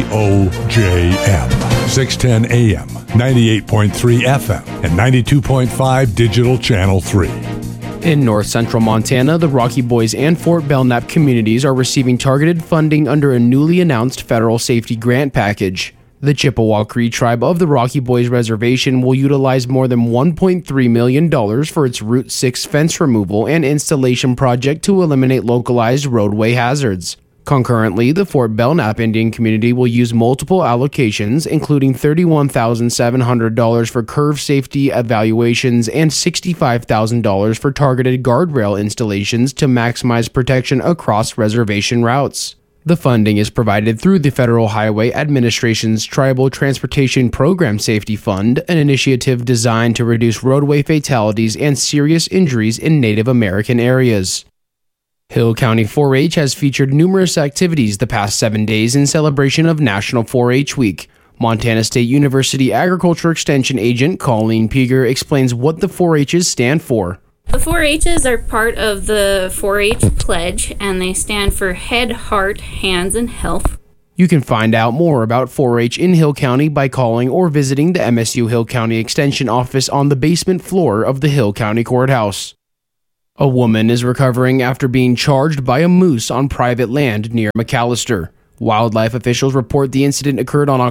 KOJM, 610 AM, 98.3 FM, and 92.5 Digital Channel 3. In north central Montana, the Rocky Boys and Fort Belknap communities are receiving targeted funding under a newly announced federal safety grant package. The Chippewa Cree tribe of the Rocky Boys Reservation will utilize more than $1.3 million for its Route 6 fence removal and installation project to eliminate localized roadway hazards. Concurrently, the Fort Belknap Indian community will use multiple allocations, including $31,700 for curve safety evaluations and $65,000 for targeted guardrail installations to maximize protection across reservation routes. The funding is provided through the Federal Highway Administration's Tribal Transportation Program Safety Fund, an initiative designed to reduce roadway fatalities and serious injuries in Native American areas. Hill County 4-H has featured numerous activities the past 7 days in celebration of National 4-H Week. Montana State University Agriculture Extension Agent Colleen Peeger explains what the 4-H's stand for. The 4-H's are part of the 4-H Pledge, and they stand for Head, Heart, Hands, and Health. You can find out more about 4-H in Hill County by calling or visiting the MSU Hill County Extension office on the basement floor of the Hill County Courthouse. A woman is recovering after being charged by a moose on private land near McAllister. Wildlife officials report the incident occurred on